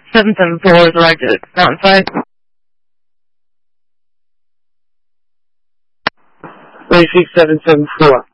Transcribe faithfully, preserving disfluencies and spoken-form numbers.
seven seven four is elected. Mountainside. Three six seven seven four.